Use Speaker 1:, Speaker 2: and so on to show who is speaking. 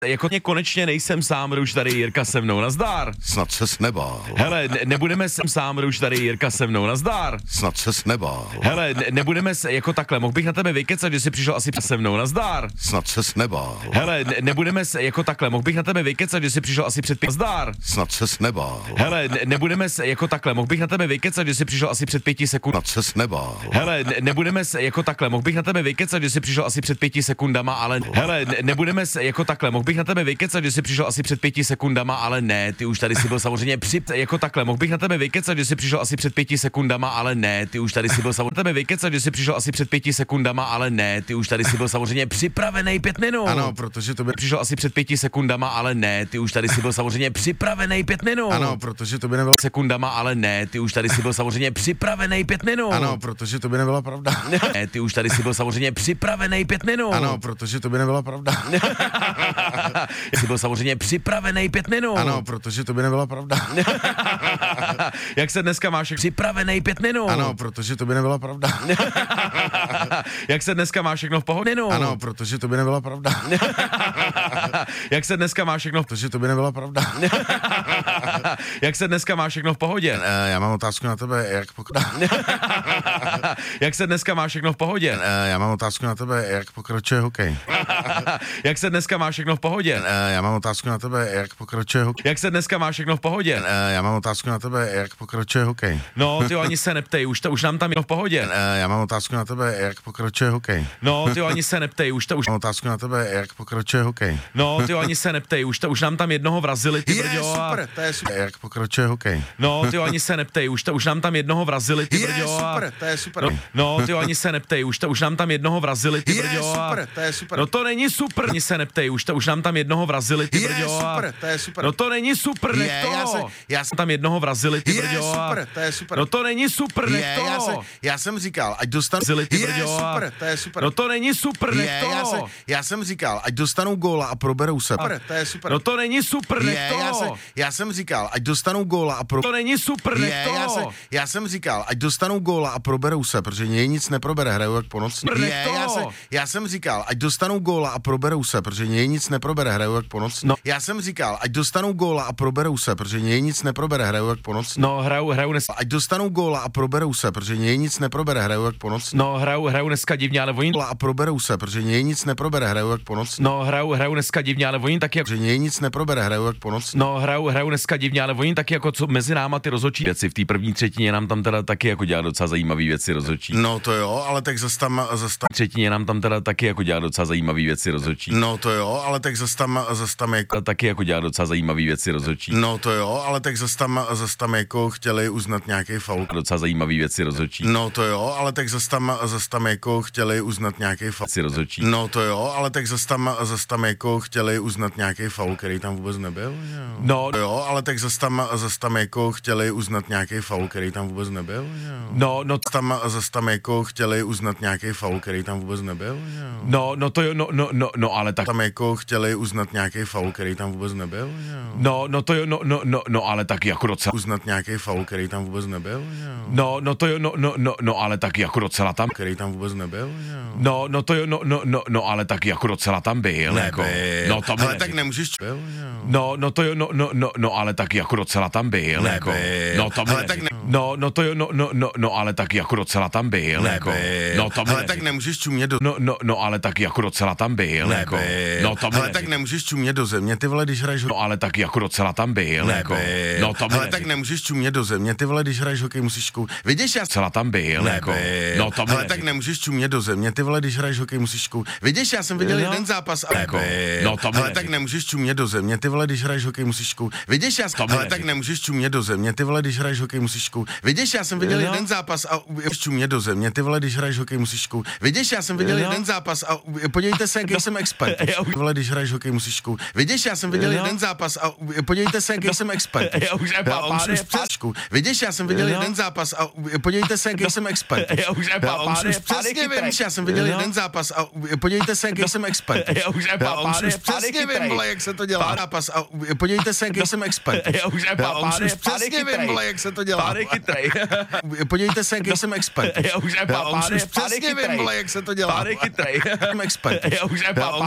Speaker 1: Jako konečně nejsem sám, už tady Jirka se mnou, nazdar.
Speaker 2: Snad ses nebál.
Speaker 1: Hele, nebudeme sám, už tady Jirka se mnou, nazdar.
Speaker 2: Snad ses nebál.
Speaker 1: Hele, nebudeme jako takhle, mohl bych na tebe vykecat, že jsi přišel asi se mnou, nazdar.
Speaker 2: Snad ses nebál.
Speaker 1: Hele, nebudeme jako takhle, mohl bych na tebe vykecat, že jsi přišel asi před nazdar.
Speaker 2: Snad ses nebál.
Speaker 1: Hele, nebudeme jako takhle, mohl bych na tebe vykecat, že jsi přišel asi před 5 sekund.
Speaker 2: Snad ses nebál.
Speaker 1: Hele, nebudeme jako takhle, mohl bych na tebe vykecat, že jsi přišel asi před 5 sekundama, ale hele, nebudeme jako takhle, mohl bych na tebe vykecat, že jsi přišel asi před 5 sekundama, ale ne, ty už tady si byl samozřejmě jako takhle, mohl bych na tebe vykecat, že jsi přišel asi před 5 sekundama, ale ne, ty už tady si byl samozřejmě tebe vykecat, že jsi přišel asi před 5 sekundama, ale ne, ty už tady si byl samozřejmě připravený 5 minut.
Speaker 2: Ano, protože to by
Speaker 1: přišel asi před 5 sekundama, ale ne, ty už tady si byl samozřejmě připravený 5 minut.
Speaker 2: Ano, protože to by nebylo
Speaker 1: sekundama, ale ne, ty už tady si byl samozřejmě připravený 5 minut.
Speaker 2: Ano, protože to by nebyla pravda.
Speaker 1: Ne, ty už tady si byl samozřejmě připravený 5 minut.
Speaker 2: Ano, protože to by nebyla pravda.
Speaker 1: Jsi byl samozřejmě připravený 5 minut.
Speaker 2: Ano, protože to by nebyla pravda.
Speaker 1: Jak se dneska máš? Připravený 5 minut.
Speaker 2: Ano, protože to by nebyla pravda.
Speaker 1: Jak se dneska máš všechno v pohodě?
Speaker 2: Ano, protože to by nebyla pravda.
Speaker 1: Jak se dneska máš všechno?
Speaker 2: Protože to by nebyla pravda.
Speaker 1: Jak se dneska máš všechno v pohodě?
Speaker 2: Já mám otázku na tebe, jak
Speaker 1: Jak se dneska máš všechno v pohodě?
Speaker 2: Já mám otázku na tebe, jak pokračuje hokej.
Speaker 1: Jak se dneska máš všechno v pohodě?
Speaker 2: Já mám otázku na tebe, jak pokračuje hokej.
Speaker 1: Jak se dneska máš všechno v pohodě?
Speaker 2: Já mám otázku na tebe, jak pokračuje hokej.
Speaker 1: No, ty ani se neptej, už nám tam je v pohodě.
Speaker 2: Já mám otázku na tebe, jak pokračuje hokej.
Speaker 1: No, ty ani se neptej, už
Speaker 2: mám otázku na tebe, jak pokračuje hokej.
Speaker 1: No, ty ani se neptej, už nám tam jednoho vrazili, ty brďo.
Speaker 2: Super, to je super. Jak pokračuje hokej.
Speaker 1: No, ty ani se neptej, už nám tam jednoho vrazili, ty brďo.
Speaker 2: Super, to je super.
Speaker 1: No, ty ani se neptej, už nám tam jednoho vrazili, ty brďo.
Speaker 2: Super, to je super.
Speaker 1: No to není super, ani se neptej, už nám tam jednoho vrazili, ty brďo.
Speaker 2: Super, to je super.
Speaker 1: No to není super, nech to.
Speaker 2: Já jsem
Speaker 1: tam jednoho vrazili, ty brďo.
Speaker 2: Super, to je super.
Speaker 1: No to není super, nech to.
Speaker 2: Já jsem říkal, ať dostanu super, to je super.
Speaker 1: No to není super, nech to.
Speaker 2: Já jsem říkal, ať dostanou góla a proberou se. Super, to je super.
Speaker 1: No to není super, nech to.
Speaker 2: Já jsem říkal, ať dostanou góla a
Speaker 1: to není super, nech to.
Speaker 2: Já jsem říkal, ať dostanou góla a proberou se, protože něj nic neprobere, hrajou jak po noci. Já jsem říkal, ať dostanou góla a proberou se, protože něj nic neprobere, hrajou jak po noci.
Speaker 1: No.
Speaker 2: Já jsem říkal, ať dostanou góla a proberou se, protože něj nic neprobere, hrajou jak po noci.
Speaker 1: No, hrajou dneska.
Speaker 2: Ať dostanou góla a proberou se, protože něj nic neprobere, hrajou jak po noci.
Speaker 1: No, hrajou dneska divně, ale oni
Speaker 2: a proberou se, protože něj nic neprobere, hrajou jak po noci.
Speaker 1: No, hrajou dneska divně, ale oni taky
Speaker 2: že něj nic neprobere, hrajou jak po noci.
Speaker 1: No, hrajou dneska divně, ale oni taky jako co mezi náma ty rozhodčí věci v té první třetině nám tam teda taky jako dělá docela zajímavý věci rozhodčí.
Speaker 2: No to jo, ale tak zas tam
Speaker 1: třetině nám tam teda taky jako dělá docela zajímavý věci rozhodčí.
Speaker 2: No to jo, ale tak zas tam jako
Speaker 1: taky jako dělá docela zajímavý věci rozhodčí.
Speaker 2: No to jo, ale tak zas tam jako chtěli uznat nějaký faul.
Speaker 1: Docela zajímavý věci rozhodčí.
Speaker 2: No to jo, ale tak zas tam jako chtěli uznat nějaký faul.
Speaker 1: Rozhodčí.
Speaker 2: No to jo, ale tak zas tam jako chtěli uznat nějaký faul, který tam vůbec nebyl. Jo.
Speaker 1: No
Speaker 2: jo, ale tak zas tam jako chtěli uznat nějaký faul, který tam vůbec nebyl. Jo.
Speaker 1: No
Speaker 2: zas tam jako chtěli uznat nějaký faul, který tam vůbec nebyl. Jo.
Speaker 1: No to jo, no, ale tak
Speaker 2: tam jako chtěli uznat nějaký faul, který tam vůbec nebyl. Jo.
Speaker 1: No to jo, no, ale taky jako docela
Speaker 2: uznat nějaký faul, který tam vůbec nebyl. Jo.
Speaker 1: No to jo, no, ale taky jako docela tam,
Speaker 2: který tam vůbec nebyl. Jo.
Speaker 1: No to jo, no, ale taky jako docela tam byl, jako. No to
Speaker 2: ale tak nemůžeš.
Speaker 1: No to jo, no, ale taky jako docela tam byl, jako. No to ale tak no to jo, no, ale taky jako docela tam byl, jako. No to
Speaker 2: ale tak nemůžeš čumět do
Speaker 1: No, ale taky jako docela tam byl, jako. No to
Speaker 2: ale tak nemůžeš čumět do země, ty vole, když hraješ.
Speaker 1: No, ale taky jako docela tam byl, jako. No to
Speaker 2: ale tak nemůžeš čumět do země, ty vole, když hraješ hokej, musíš Vidíš, já
Speaker 1: celá tam byl, jako. No to
Speaker 2: ale tak nemůžeš čumět do země, ty vole, když hraješ hokej, musíš Vidíš, já jsem viděl jeden zápas a
Speaker 1: jako. No to
Speaker 2: ale tak nemůžeš čumět do země, ty vole, když hraješ hokej, musíš Vidíš, já ale tak nemůžeš čumět do země, ty vole, když hraješ hokej, musíš Vidíš, já jsem viděl jeden zápas a čumět do země, ty vole, když hraješ hokej, musíš Vidíš, já jsem viděl jeden zápas a podívejte se, jaký jsem expert. Ty vole, když hraješ hokej, musíš Vidíš, já jsem viděl jeden zápas a podívejte se, jaký jsem expert. Vidíš, já jsem viděl jeden zápas a podívejte se, jaký jsem expert. Už přesně vím, já jsem viděl jeden zápas a podívejte se, jaký jsem expert. Už přesně vím, vole, jak se to dělá. Zápas a podívejte se, jaký jsem expert. Už přesně vím, vole, jak se to dělá. Podívejte se, jaký jsem expert. Už přesně vím, vole, jak se to dělá. Jsem expert.